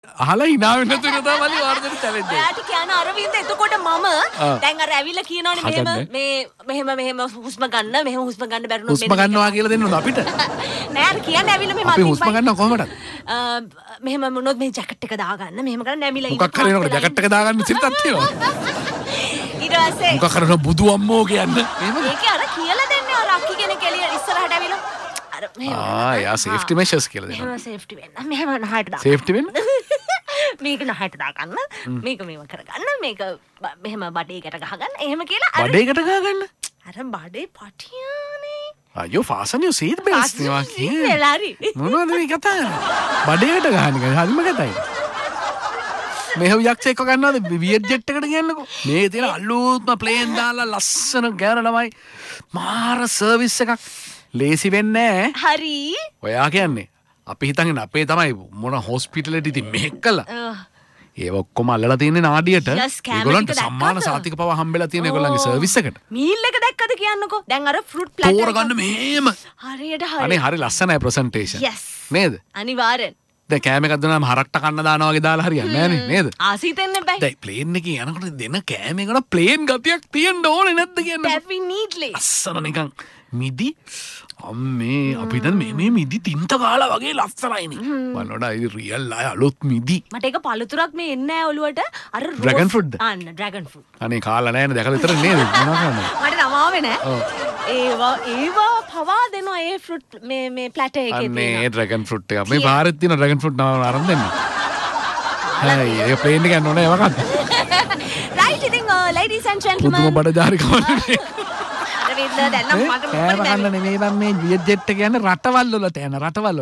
අහලා hina වෙන්න තුන තමයි වර්ධන challenge එක. ඔයාට කියන අරවින්ද එතකොට මම දැන් අර ඇවිල්ලා කියනවනේ මෙහෙම හුස්ම ගන්න මෙහෙම හුස්ම ගන්න බැරුණොත් හුස්ම ගන්නවා කියලා දෙන්නොත් අපිට. නෑ අර කියන්නේ ඇවිල්ලා මේ අපි හුස්ම ගන්නවා කොහමද? මෙහෙම මොනොත් මේ ජැකට් එක දාගන්න මෙහෙම කරන්න නැමිලා මොකක් හරි නේද ජැකට් එක දාගන්න සිතක් තියෙනවා. ඊට පස්සේ මොකක් කරන බුදු අම්මෝ කියන්නේ. ඒකේ අර කියලා දෙන්නේ අර අක්කි කෙනෙක් එළිය ඉස්සරහට ඇවිල්ලා අර මෙහෙම. යා safety measures කියලා දෙනවා. මෙහෙම safety වෙන්න. මෙහෙම නහයට දාන්න. safety වෙන්න? මේක නහයට දාගන්න. මේක මේව කරගන්න. මේක මෙහෙම බඩේකට ගහගන්න. එහෙම කියලා අර බඩේකට ගහගන්න. අර බඩේ පටියානේ. අයියෝ fasten your seat belts නවා කියන්නේ. වෙලාරි. මොනවද මේ කතා කරන්නේ? බඩේකට ගහන එක හරිම කතයි. මෙහෙම යක්ෂයෙක් ගන්නවද වියට් ජෙට් එකට කියන්නකෝ. මේ තියෙන අලුත්ම ප්ලේන් දාලා ලස්සන ගෑන ළමයි මාර සර්විස් එකක්. ලේසි වෙන්නේ නැහැ. හරි. ඔයා කියන්නේ අපි හිතන්නේ අපේ තමයි මොන හොස්පිටල් එකේ ඉතින් මේක කළා. ඒව ඔක්කොම අල්ලලා තියෙන්නේ නාඩියට. ඒගොල්ලන්ට සම්මාන සාතික පව හම්බෙලා තියෙන ඒගොල්ලන්ගේ සර්විස් එකට. මීල් එක දැක්කද කියන්නකෝ. දැන් අර ෆෘට් ප්ලැටර් තෝරගන්න මෙහෙම. හරියට හරි. අනේ හරි ලස්සනයි ප්‍රසන්ටේෂන්. Yes. නේද? අනිවාර්යෙන්. දැන් කෑම එකක් දුන්නාම හරක්ට කන්න දානවා වගේ දාලා හරියන්නේ නැහැ නේද? ආසීතෙන්න බෑ. දැන් ප්ලේන් එකේ යනකොට දෙන කෑම එකට ප්ලේන් ගතියක් තියෙන්න ඕනේ නැද්ද කියන්නේ? Definitely. අස්සන නිකන් මිදි අම්මේ අපි දැන් මේ මිදි තින්ත කාලා වගේ ලස්සනයිනේ. බලන්න අය රියල් අය අලුත් මිදි. මට ඒක පළතුරක් මේ එන්නේ නැහැ ඔළුවට. අර ඩ්‍රැගන් ෆෘට්ද? අන්න ඩ්‍රැගන් ෆෘට්. අනේ කාලා නැහැ නේ දැකලා විතර නේද? මොනවා කරන්නේ? මට නම ආවේ නැහැ. ඒවා පවා දෙනවා ඒ ෆෘට් මේ ප්ලැටර් එකේ තියෙන. අනේ ඩ්‍රැගන් ෆෘට් එක. මේ පාරෙත් තියෙන ඩ්‍රැගන් ෆෘට් නම අරන් දෙන්න. හයි ඒ ප්ලේන් එක යන්න ඕනේ ඒව ගන්න. Right ඉතින් ladies and gentlemen. පුදුම බඩජාරි කවන්නේ. දැන් නම් මට කෑම කන්න නෙමෙයි මම මේ වියට් ජෙට් එක කියන්නේ රටවල් වලට යන රටවල්